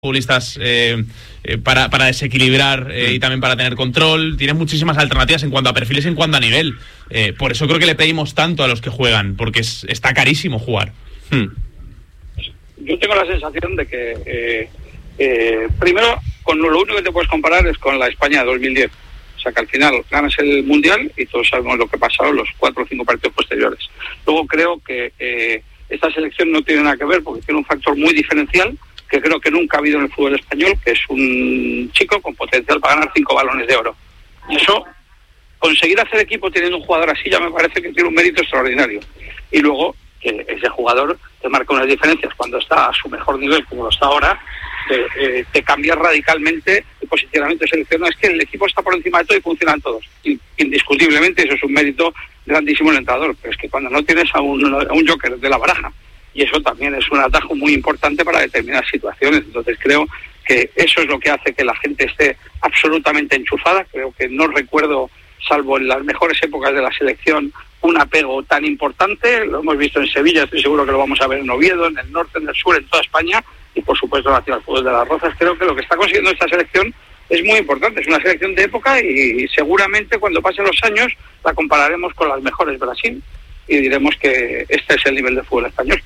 futbolistas para desequilibrar y también para tener control. Tienes muchísimas alternativas en cuanto a perfiles y en cuanto a nivel. Por eso creo que le pedimos tanto a los que juegan, porque está carísimo jugar. Yo tengo la sensación de que primero, con lo único que te puedes comparar es con la España de 2010. O sea, que al final ganas el Mundial y todos sabemos lo que pasaron los 4 o 5 partidos posteriores. Luego creo que esta selección no tiene nada que ver porque tiene un factor muy diferencial que creo que nunca ha habido en el fútbol español, que es un chico con potencial para ganar 5 balones de oro. Y eso, conseguir hacer equipo teniendo un jugador así, ya me parece que tiene un mérito extraordinario. Y luego, que ese jugador te marca unas diferencias cuando está a su mejor nivel, como lo está ahora, te cambia radicalmente el posicionamiento de selección. Es que el equipo está por encima de todo y funcionan todos. Indiscutiblemente, eso es un mérito grandísimo del entrenador, pero es que cuando no tienes a un joker de la baraja, y eso también es un atajo muy importante para determinadas situaciones. Entonces creo que eso es lo que hace que la gente esté absolutamente enchufada. Creo que no recuerdo, salvo en las mejores épocas de la selección, un apego tan importante. Lo hemos visto en Sevilla, estoy seguro que lo vamos a ver en Oviedo, en el norte, en el sur, en toda España, y por supuesto en la Ciudad del Fútbol de las Rozas. Creo que lo que está consiguiendo esta selección es muy importante, es una selección de época y seguramente cuando pasen los años la compararemos con las mejores Brasil y diremos que este es el nivel de fútbol español.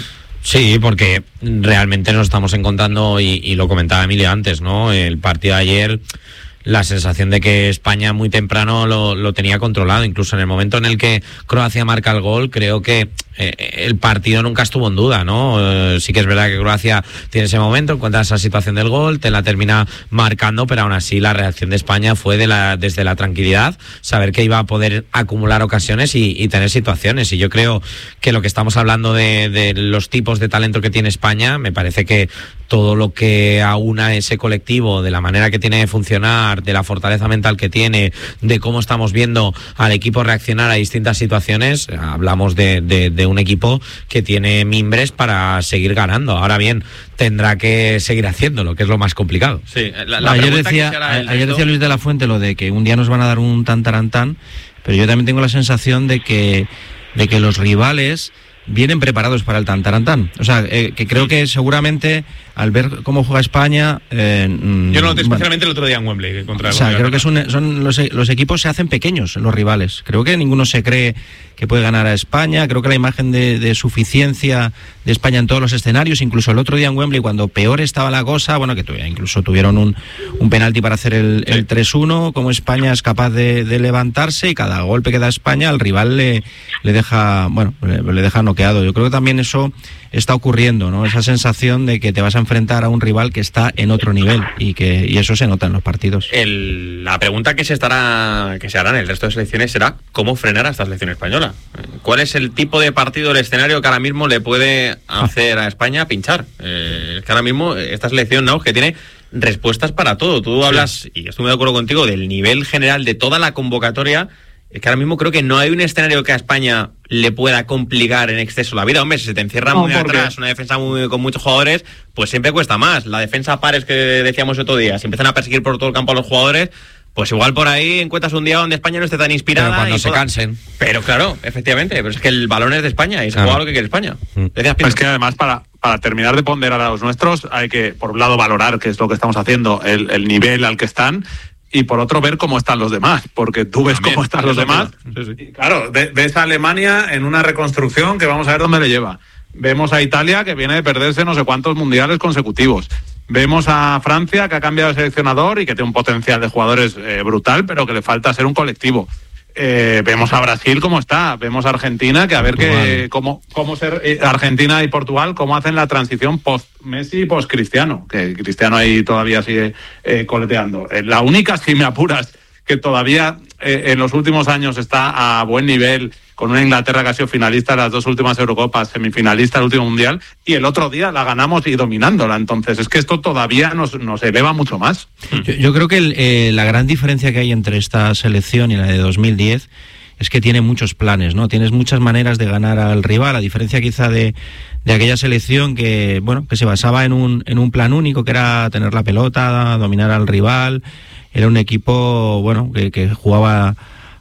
Sí, porque realmente nos estamos encontrando, y lo comentaba Emilio antes, ¿no? El partido de ayer, la sensación de que España muy temprano lo tenía controlado. Incluso en el momento en el que Croacia marca el gol, creo que el partido nunca estuvo en duda, ¿no? Sí que es verdad que Croacia tiene ese momento, encuentra esa situación del gol, te la termina marcando, pero aún así la reacción de España fue desde la tranquilidad, saber que iba a poder acumular ocasiones y tener situaciones. Y yo creo que lo que estamos hablando de los tipos de talento que tiene España, me parece que todo lo que aúna ese colectivo, de la manera que tiene de funcionar, de la fortaleza mental que tiene, de cómo estamos viendo al equipo reaccionar a distintas situaciones, hablamos de un equipo que tiene mimbres para seguir ganando. Ahora bien, tendrá que seguir haciéndolo, que es lo más complicado. Sí, ayer decía Luis de la Fuente lo de que un día nos van a dar un tan, pero yo también tengo la sensación de que los rivales vienen preparados para el tan. O sea, que creo que seguramente al ver cómo juega España... yo lo noté especialmente el otro día en Wembley. Creo que son los equipos se hacen pequeños, los rivales. Creo que ninguno se cree que puede ganar a España. Creo que la imagen de suficiencia de España en todos los escenarios, incluso el otro día en Wembley, cuando peor estaba la cosa, bueno, que incluso tuvieron un penalti para hacer el 3-1, como España es capaz de levantarse, y cada golpe que da España al rival le deja noqueado. Yo creo que también eso está ocurriendo, ¿no? Esa sensación de que te vas a enfrentar a un rival que está en otro nivel y eso se nota en los partidos. La pregunta que se hará en el resto de selecciones será ¿cómo frenar a esta selección española? ¿Cuál es el tipo de partido, el escenario que ahora mismo le puede hacer a España pinchar? Que ahora mismo esta selección, ¿no?, que tiene respuestas para todo. Tú hablas, y estoy muy de acuerdo contigo, del nivel general de toda la convocatoria. Es que ahora mismo creo que no hay un escenario que a España le pueda complicar en exceso la vida. Hombre, si se te encierra muy atrás, una defensa con muchos jugadores, pues siempre cuesta más. La defensa pares que decíamos otro día, si empiezan a perseguir por todo el campo a los jugadores, pues igual por ahí encuentras un día donde España no esté tan inspirada. Pero cuando se cansen. Pero claro, efectivamente, pero es que el balón es de España y se juega lo que quiere España. Es que además para terminar de ponderar a los nuestros hay que, por un lado, valorar, que es lo que estamos haciendo, el nivel al que están, y por otro ver cómo están los demás, porque tú ves también cómo están los demás. Sí. Y claro, ves a Alemania en una reconstrucción que vamos a ver dónde le lleva. Vemos a Italia, que viene de perderse no sé cuántos mundiales consecutivos. Vemos a Francia, que ha cambiado de seleccionador y que tiene un potencial de jugadores brutal, pero que le falta ser un colectivo. Vemos a Brasil cómo está, vemos a Argentina, que a ver cómo ser Argentina y Portugal, cómo hacen la transición post-Messi y post-Cristiano, que Cristiano ahí todavía sigue coleteando. La única, si me apuras, que todavía en los últimos años está a buen nivel, con una Inglaterra que ha sido finalista en las 2 últimas Eurocopas, semifinalista el último Mundial, y el otro día la ganamos y dominándola. Entonces es que esto todavía nos eleva mucho más. Yo creo que la gran diferencia que hay entre esta selección y la de 2010 es que tiene muchos planes, ¿no? Tienes muchas maneras de ganar al rival, a diferencia quizá de aquella selección que se basaba en un plan único, que era tener la pelota, dominar al rival. Era un equipo, que jugaba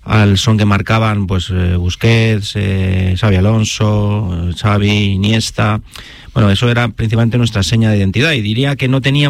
al son que marcaban pues Busquets, Xabi Alonso, Xavi, Iniesta. Bueno, eso era principalmente nuestra seña de identidad, y diría que no teníamos